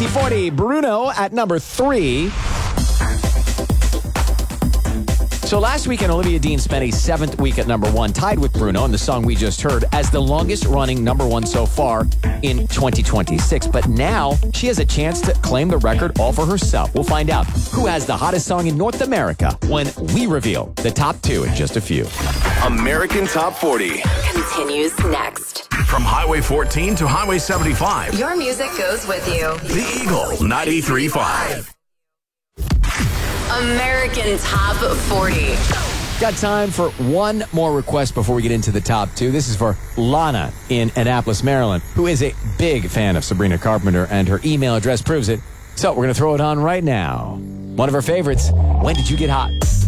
40, Bruno at number 3. So last weekend, Olivia Dean spent a 7th week at number 1, tied with Bruno and the song we just heard as the longest running number 1 so far in 2026. But now she has a chance to claim the record all for herself. We'll find out who has the hottest song in North America when we reveal the top 2 in just a few. American Top 40 continues next. From Highway 14 to Highway 75. Your music goes with you. The Eagle 93.5. American Top 40. Got time for one more request before we get into the top 2. This is for Lana in Annapolis, Maryland, who is a big fan of Sabrina Carpenter, and her email address proves it. So we're going to throw it on right now. One of her favorites, When Did You Get Hot?